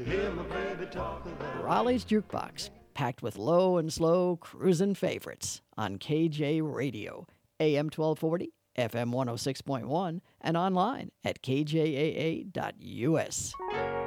hear my baby talk of that. Raleigh's Jukebox, packed with low and slow cruising favorites on KJ Radio, AM 1240, FM 106.1, and online at kjaa.us.